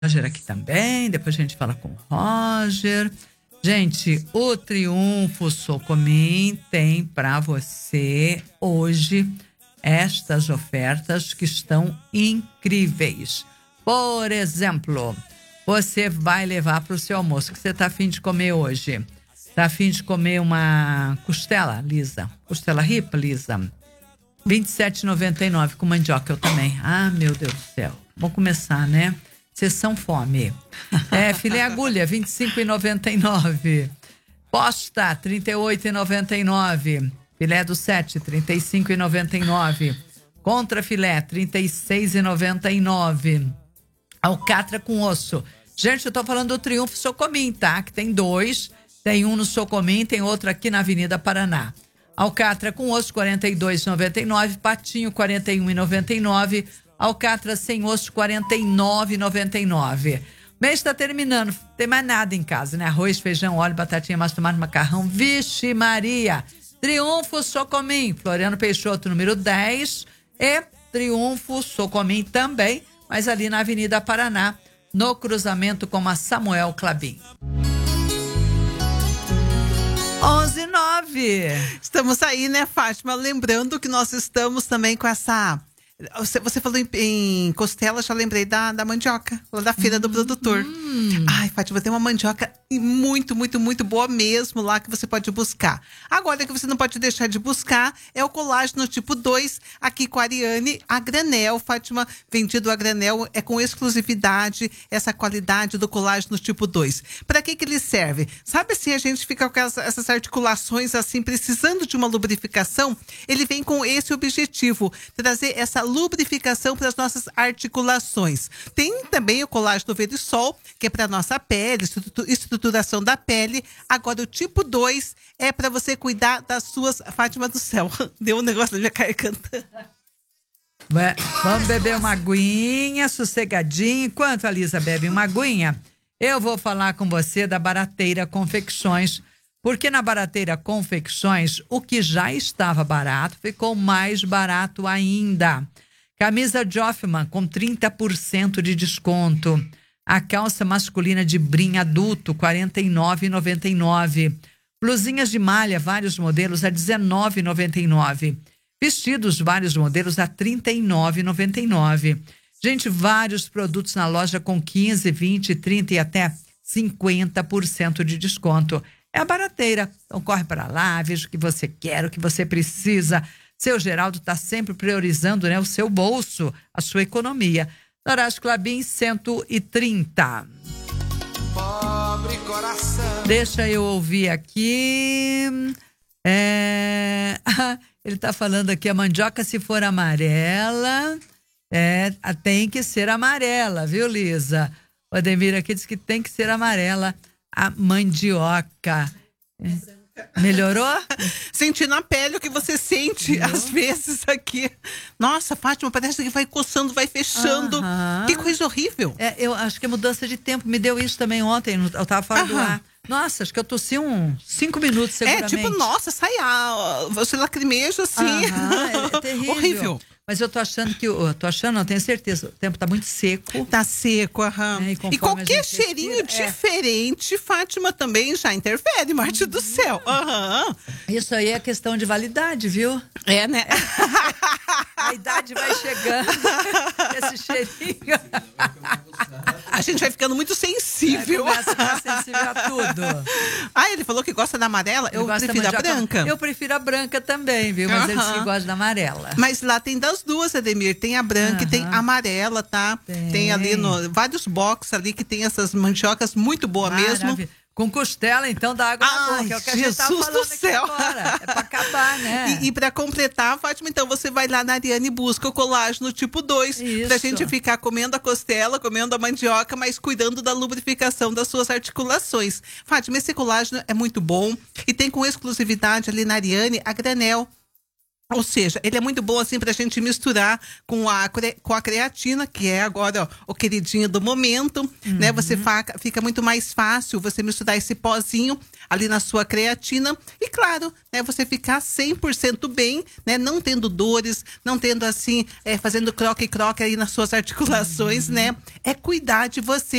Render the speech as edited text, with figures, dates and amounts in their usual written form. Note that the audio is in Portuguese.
Roger aqui também, depois a gente fala com o Roger. Gente, o Triunfo Socomin tem para você hoje estas ofertas que estão incríveis. Por exemplo, você vai levar para o seu almoço, que você está a fim de comer hoje. Está a fim de comer uma costela lisa, costela ripa lisa, R$ 27,99 com mandioca, eu também. Ah, meu Deus do céu. Vamos começar, né? Sessão fome. Filé agulha, R$ 25,99. Posta, R$ 38,99. Filé do 7, R$ 35,99. Contra filé, R$ 36,99. Alcatra com osso. Gente, eu tô falando do Triunfo Socomin, tá? Que tem dois. Tem um no Socomin, tem outro aqui na Avenida Paraná. Alcatra com osso, R$ 42,99. Patinho, R$ 41,99. Alcatra sem osso, R$ 49,99. O mês está terminando, não tem mais nada em casa, né? Arroz, feijão, óleo, batatinha, massa, tomate, macarrão. Vixe Maria! Triunfo Socomin, Floriano Peixoto, número 10. E Triunfo Socomin também, mas ali na Avenida Paraná, no cruzamento com a Samuel Clabin. 11:09. Estamos aí, né, Fátima? Lembrando que nós estamos também com essa... Você falou em costela, já lembrei da mandioca, lá da feira do produtor. Ai, Fátima, tem uma mandioca muito, muito, muito boa mesmo lá que você pode buscar. Agora que você não pode deixar de buscar é o colágeno tipo 2, aqui com a Ariane, a granel, Fátima, vendido a granel, é com exclusividade, essa qualidade do colágeno tipo 2. Para que ele serve? Sabe assim, a gente fica com essas articulações assim, precisando de uma lubrificação, ele vem com esse objetivo, trazer essa lubrificação para as nossas articulações. Tem também o colágeno Verisol, que é para nossa pele, estruturação da pele. Agora, o tipo 2 é para você cuidar das suas... Fátima do céu, deu um negócio na minha garganta. Vamos beber uma aguinha, sossegadinho. Enquanto a Lisa bebe uma aguinha, eu vou falar com você da Barateira Confecções, porque na Barateira Confecções, o que já estava barato ficou mais barato ainda. Camisa Joffman com 30% de desconto. A calça masculina de brim adulto, R$ 49,99. Blusinhas de malha, vários modelos, a R$ 19,99. Vestidos, vários modelos, a R$ 39,99. Gente, vários produtos na loja com 15, 20, 30 e até 50% de desconto. É a Barateira. Então corre para lá, veja o que você quer, o que você precisa. Seu Geraldo está sempre priorizando, né, o seu bolso, a sua economia. Horácio Clabin, 130. Pobre coração. Deixa eu ouvir aqui. Ele está falando aqui, a mandioca, se for amarela, tem que ser amarela, viu, Lisa? O Ademir aqui diz que tem que ser amarela a mandioca. Melhorou? Senti na pele o que você sente às vezes aqui. Nossa, Fátima, parece que vai coçando, vai fechando. Que coisa horrível. Eu acho que é mudança de tempo. Me deu isso também ontem. Eu tava fora do ar. Nossa, acho que eu tossi uns 5 minutos seguramente. Nossa, sai você lacrimeja assim. É terrível. Horrível. Mas eu tô achando não, tenho certeza, o tempo tá muito seco. Tá seco, E qualquer cheirinho diferente, Fátima, também já interfere, Marte do céu. Isso aí é questão de validade, viu? É, né? A idade vai chegando, esse cheirinho. A gente vai ficando muito sensível. Começa a ficar sensível a tudo. Ele falou que gosta da amarela, eu prefiro a branca. Eu prefiro a branca também, viu? Mas ele disse que gosta da amarela. Mas lá tem das duas, Ademir. Tem a branca e tem a amarela, tá? Tem ali vários boxes ali que tem essas mandiocas muito boa mesmo. Com costela, então, dá água na boca. É o que a gente tá falando aqui agora. É pra acabar, né? E pra completar, Fátima, então você vai lá na Ariane e busca o colágeno tipo 2. Isso. Pra gente ficar comendo a costela, comendo a mandioca, mas cuidando da lubrificação das suas articulações. Fátima, esse colágeno é muito bom e tem com exclusividade ali na Ariane a granel. Ou seja, ele é muito bom assim pra gente misturar com a creatina, que é agora, ó, o queridinho do momento, né? Você fica muito mais fácil você misturar esse pozinho ali na sua creatina e, claro, né, você ficar 100% bem, né? Não tendo dores, não tendo assim, fazendo croque-croque aí nas suas articulações, né? É cuidar de você.